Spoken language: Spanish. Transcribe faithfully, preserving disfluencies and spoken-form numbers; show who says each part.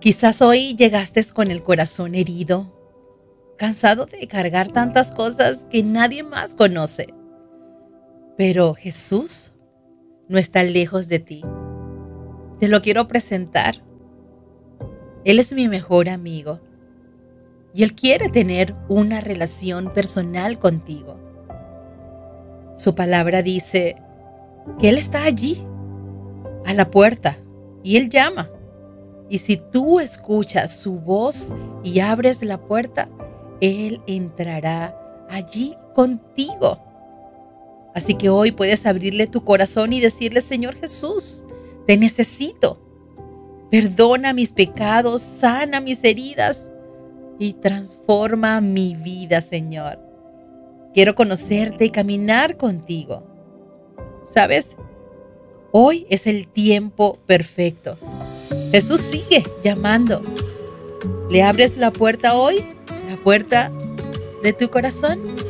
Speaker 1: Quizás hoy llegaste con el corazón herido, cansado de cargar tantas cosas que nadie más conoce. Pero Jesús no está lejos de ti. Te lo quiero presentar. Él es mi mejor amigo y Él quiere tener una relación personal contigo. Su palabra dice que Él está allí, a la puerta, y Él llama. Y si tú escuchas su voz y abres la puerta, Él entrará allí contigo. Así que hoy puedes abrirle tu corazón y decirle: Señor Jesús, te necesito. Perdona mis pecados, sana mis heridas y transforma mi vida, Señor. Quiero conocerte y caminar contigo. ¿Sabes? Hoy es el tiempo perfecto. Jesús sigue llamando. ¿Le abres la puerta hoy? ¿La puerta de tu corazón?